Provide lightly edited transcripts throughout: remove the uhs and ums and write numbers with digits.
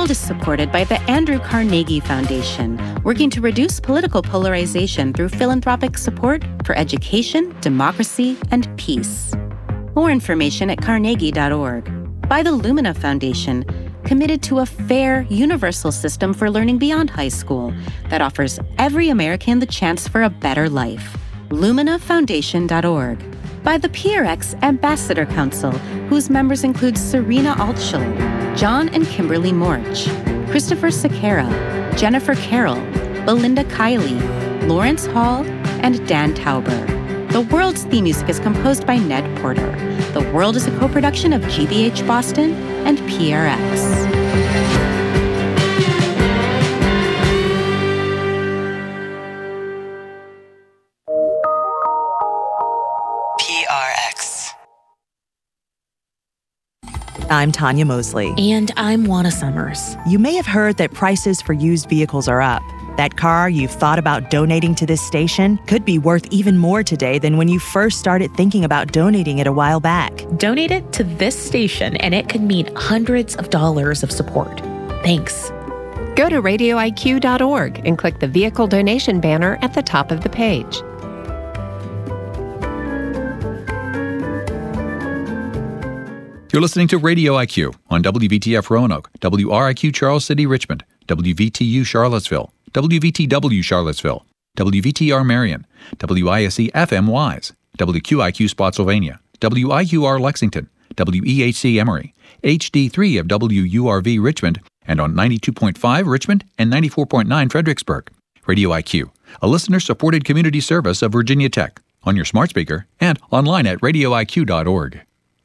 World is supported by the Andrew Carnegie Foundation, working to reduce political polarization through philanthropic support for education, democracy, and peace. More information at carnegie.org. By the Lumina Foundation, committed to a fair, universal system for learning beyond high school that offers every American the chance for a better life. LuminaFoundation.org. By the PRX Ambassador Council, whose members include Serena Altschul, John and Kimberly Morch, Christopher Sequeira, Jennifer Carroll, Belinda Kiley, Lawrence Hall, and Dan Tauber. The World's theme music is composed by Ned Porter. The World is a co-production of GBH Boston and PRX. I'm Tanya Mosley. And I'm Juana Summers. You may have heard that prices for used vehicles are up. That car you've thought about donating to this station could be worth even more today than when you first started thinking about donating it a while back. Donate it to this station, and it could mean hundreds of dollars of support. Thanks. Go to radioiq.org and click the vehicle donation banner at the top of the page. You're listening to Radio IQ on WVTF Roanoke, WRIQ Charles City Richmond, WVTU Charlottesville, WVTW Charlottesville, WVTR Marion, WISC FM Wise, WQIQ Spotsylvania, WIQR Lexington, WEHC Emory, HD3 of WURV Richmond, and on 92.5 Richmond and 94.9 Fredericksburg. Radio IQ, a listener-supported community service of Virginia Tech, on your smart speaker and online at radioiq.org.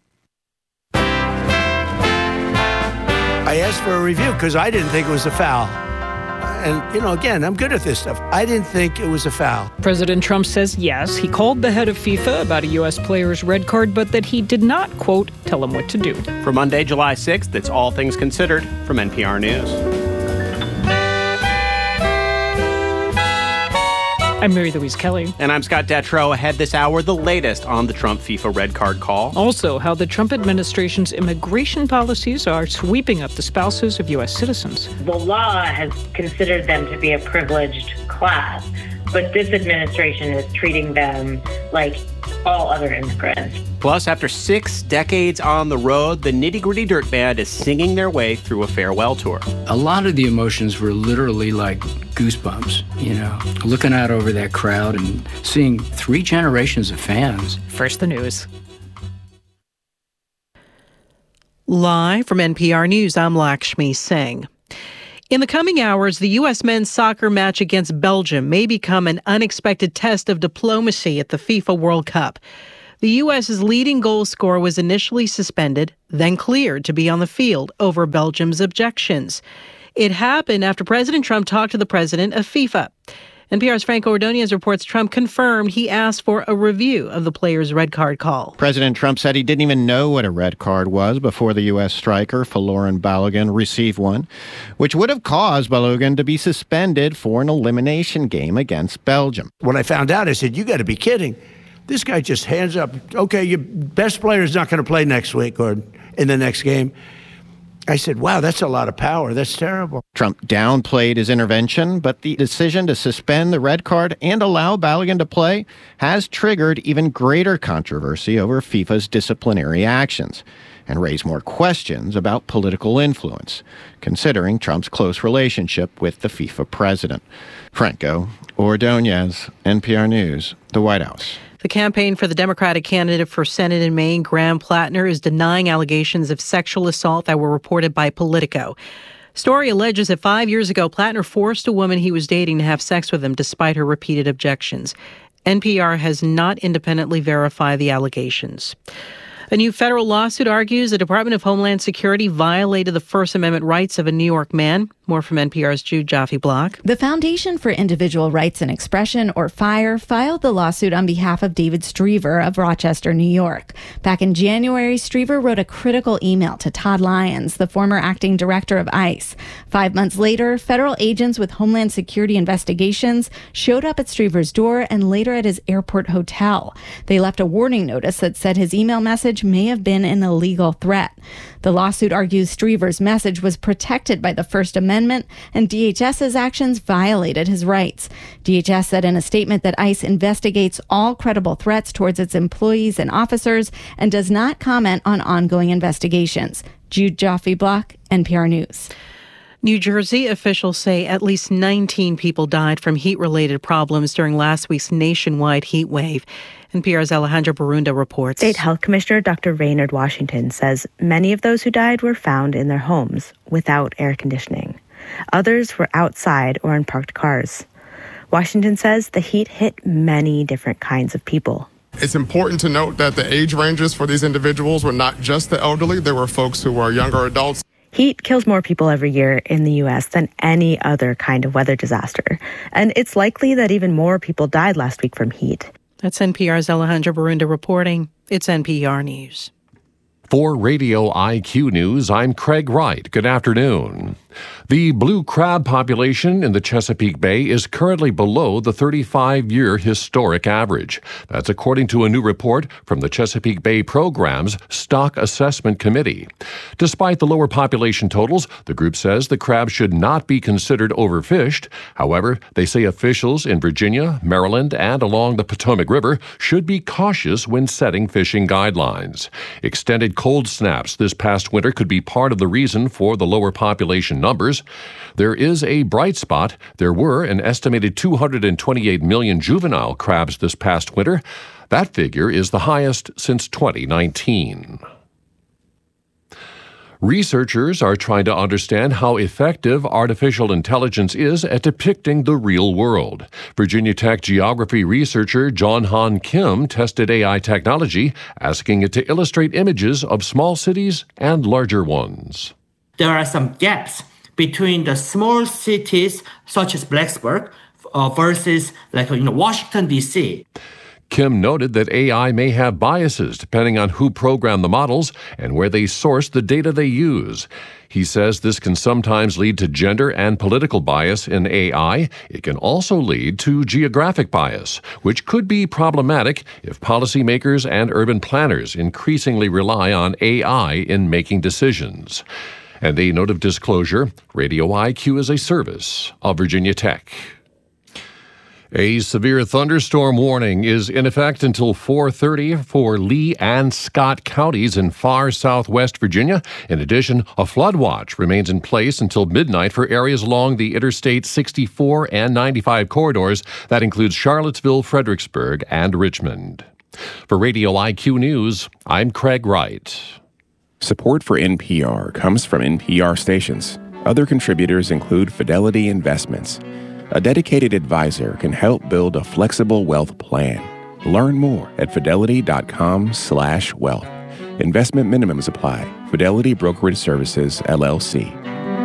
I asked for a review because I didn't think it was a foul. And, again, I'm good at this stuff. I didn't think it was a foul. President Trump says yes, he called the head of FIFA about a U.S. player's red card, but that he did not, quote, tell him what to do. For Monday, July 6th, it's All Things Considered from NPR News. I'm Mary Louise Kelly. And I'm Scott Detrow. Ahead this hour, the latest on the Trump FIFA red card call. Also, how the Trump administration's immigration policies are sweeping up the spouses of U.S. citizens. The law has considered them to be a privileged class, but this administration is treating them like all other immigrants. Plus, after 6 decades on the road, the Nitty Gritty Dirt Band is singing their way through a farewell tour. A lot of the emotions were literally like goosebumps, looking out over that crowd and seeing 3 generations of fans. First, the news. Live from NPR News, I'm Lakshmi Singh. In the coming hours, the U.S. men's soccer match against Belgium may become an unexpected test of diplomacy at the FIFA World Cup. The U.S.'s leading goal scorer was initially suspended, then cleared to be on the field over Belgium's objections. It happened after President Trump talked to the president of FIFA. NPR's Franco Ordonez reports Trump confirmed he asked for a review of the player's red card call. President Trump said he didn't even know what a red card was before the U.S. striker Folarin Balogun received one, which would have caused Balogun to be suspended for an elimination game against Belgium. When I found out, I said, you got to be kidding. This guy just hands up, okay, your best player is not going to play next week or in the next game. I said, wow, that's a lot of power. That's terrible. Trump downplayed his intervention, but the decision to suspend the red card and allow Balogun to play has triggered even greater controversy over FIFA's disciplinary actions and raised more questions about political influence, considering Trump's close relationship with the FIFA president. Franco Ordonez, NPR News, the White House. The campaign for the Democratic candidate for Senate in Maine, Graham Plattner, is denying allegations of sexual assault that were reported by Politico. Story alleges that 5 years ago, Plattner forced a woman he was dating to have sex with him despite her repeated objections. NPR has not independently verified the allegations. A new federal lawsuit argues the Department of Homeland Security violated the First Amendment rights of a New York man More from NPR's Jude Joffe-Block. The Foundation for Individual Rights and Expression, or FIRE, filed the lawsuit on behalf of David Striever of Rochester, New York. Back in January, Striever wrote a critical email to Todd Lyons, the former acting director of ICE. 5 months later, federal agents with Homeland Security investigations showed up at Striever's door and later at his airport hotel. They left a warning notice that said his email message may have been an illegal threat. The lawsuit argues Striever's message was protected by the First Amendment, and DHS's actions violated his rights. DHS said in a statement that ICE investigates all credible threats towards its employees and officers and does not comment on ongoing investigations. Jude Joffe-Block, NPR News. New Jersey officials say at least 19 people died from heat-related problems during last week's nationwide heat wave. NPR's Alejandra Barunda reports. State Health Commissioner Dr. Raynard Washington says many of those who died were found in their homes without air conditioning. Others were outside or in parked cars. Washington says the heat hit many different kinds of people. It's important to note that the age ranges for these individuals were not just the elderly. There were folks who were younger adults. Heat kills more people every year in the U.S. than any other kind of weather disaster. And it's likely that even more people died last week from heat. That's NPR's Alejandra Barunda reporting. It's NPR News. For Radio IQ News, I'm Craig Wright. Good afternoon. The blue crab population in the Chesapeake Bay is currently below the 35-year historic average. That's according to a new report from the Chesapeake Bay Program's Stock Assessment Committee. Despite the lower population totals, the group says the crab should not be considered overfished. However, they say officials in Virginia, Maryland, and along the Potomac River should be cautious when setting fishing guidelines. Extended cold snaps this past winter could be part of the reason for the lower population numbers. There is a bright spot. There were an estimated 228 million juvenile crabs this past winter. That figure is the highest since 2019. Researchers are trying to understand how effective artificial intelligence is at depicting the real world. Virginia Tech geography researcher John Han Kim tested AI technology, asking it to illustrate images of small cities and larger ones. There are some gaps between the small cities such as Blacksburg versus Washington, D.C. Kim noted that AI may have biases depending on who programmed the models and where they source the data they use. He says this can sometimes lead to gender and political bias in AI. It can also lead to geographic bias, which could be problematic if policymakers and urban planners increasingly rely on AI in making decisions. And a note of disclosure, Radio IQ is a service of Virginia Tech. A severe thunderstorm warning is in effect until 4:30 for Lee and Scott counties in far southwest Virginia. In addition, a flood watch remains in place until midnight for areas along the Interstate 64 and 95 corridors. That includes Charlottesville, Fredericksburg, and Richmond. For Radio IQ News, I'm Craig Wright. Support for NPR comes from NPR stations. Other contributors include Fidelity Investments. A dedicated advisor can help build a flexible wealth plan. Learn more at fidelity.com/wealth. Investment minimums apply. Fidelity Brokerage Services, LLC.